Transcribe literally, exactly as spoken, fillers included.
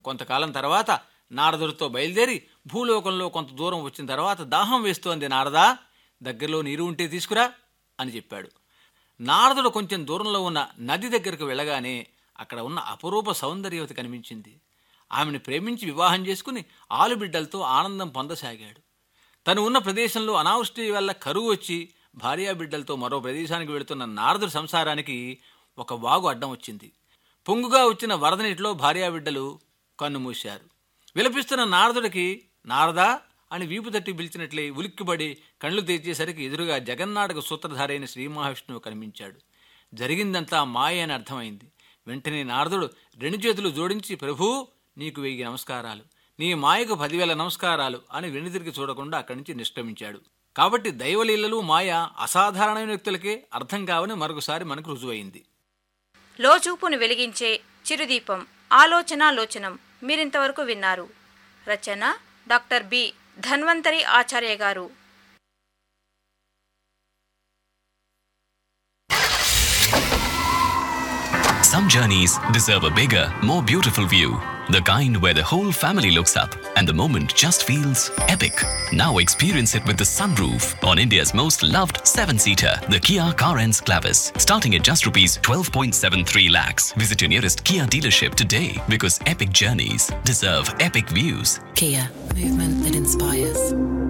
కొంతకాలం తర్వాత నారదుడితో బయలుదేరి భూలోకంలో కొంత దూరం వచ్చిన తర్వాత దాహం వేస్తోంది నారదా, దగ్గరలో నీరు ఉంటే తీసుకురా అని చెప్పాడు. నారదుడు కొంచెం దూరంలో ఉన్న నది దగ్గరకు వెళ్ళగానే అక్కడ ఉన్న అపరూప సౌందర్యవతి కనిపించింది. ఆమెను ప్రేమించి వివాహం చేసుకుని ఆలుబిడ్డలతో ఆనందం పొందసాగాడు. తను ఉన్న ప్రదేశంలో అనావృష్టి వల్ల కరువు వచ్చి భార్యాబిడ్డలతో మరో ప్రదేశానికి వెళుతున్న నారదుడి సంసారానికి ఒక వాగు అడ్డం వచ్చింది. పొంగుగా వచ్చిన వరద నీటిలో భార్యాబిడ్డలు కన్నుమూశారు. విలపిస్తున్న నారదుడికి నారదా అని వీపు తట్టి పిలిచినట్లే ఉలిక్కిపడి కళ్ళు తెచ్చేసరికి ఎదురుగా జగన్నాటక సూత్రధారైన శ్రీ మహావిష్ణువు కనిపించాడు. జరిగిందంతా మాయ అని అర్థమైంది. వెంటనే నారదుడు రెండు చేతులు జోడించి, ప్రభూ, నీకు వెయ్యి నమస్కారాలు, నీ మాయకు పదివేల నమస్కారాలు అని వెనుదిరిగి చూడకుండా అక్కడి నుంచి నిష్క్రమించాడు. కాబట్టి దైవలీలలు మాయ అసాధారణమైన వ్యక్తులకే అర్థం కావని మరొకసారి మనకు రుజువైంది. లోచూపును వెలిగించే చిరుదీపం ఆలోచనాలోచనం మీరింతవరకు విన్నారు. రచన డాక్టర్ బి ధన్వంతరి ఆచార్య గారు. Some journeys deserve a bigger, more beautiful view. The kind where the whole family looks up and the moment just feels epic. Now experience it with the sunroof on India's most loved seven-seater, the Kia Carens Clavis. Starting at just rupees twelve point seven three lakhs. Visit your nearest Kia dealership today because epic journeys deserve epic views. Kia, movement that inspires.